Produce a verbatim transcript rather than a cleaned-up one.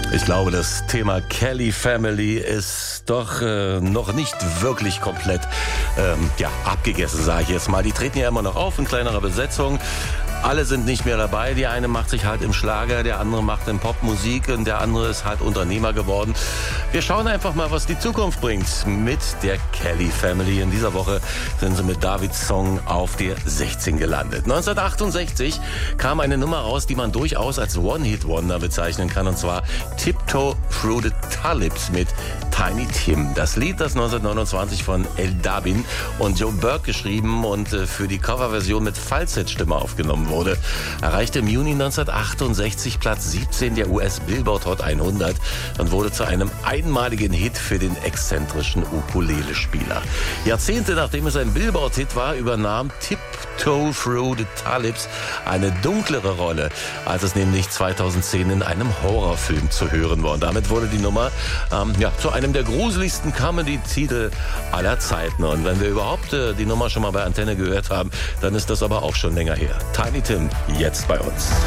Ich glaube, das Thema Kelly Family ist doch äh, noch nicht wirklich komplett ähm, ja, abgegessen, sage ich jetzt mal. Die treten ja immer noch auf in kleinerer Besetzung. Alle sind nicht mehr dabei. Die eine macht sich halt im Schlager, der andere macht in Popmusik und der andere ist halt Unternehmer geworden. Wir schauen einfach mal, was die Zukunft bringt mit der Kelly Family. In dieser Woche sind sie mit Davids Song auf der sechzehn gelandet. neunzehnhundertachtundsechzig kam eine Nummer raus, die man durchaus als One-Hit-Wonder bezeichnen kann, und zwar Tiptoe Through the Tulips mit Tiny Tim. Das Lied, das neunzehnhundertneunundzwanzig von El Dabin und Joe Burke geschrieben und für die Coverversion mit Falsettstimme aufgenommen wurde, erreichte im Juni neunzehnhundertachtundsechzig Platz siebzehn der U S Billboard Hot hundert und wurde zu einem einmaligen Hit für den exzentrischen Ukulele-Spieler. Jahrzehnte nachdem es ein Billboard-Hit war, übernahm Tiptoe Through the Tulips eine dunklere Rolle, als es nämlich zweitausendzehn in einem Horrorfilm zu hören war. Und damit wurde die Nummer ähm, ja, zu einem der gruseligsten Comedy-Titel aller Zeiten. Und wenn wir überhaupt äh, die Nummer schon mal bei Antenne gehört haben, dann ist das aber auch schon länger her. Tiny Tim, jetzt bei uns.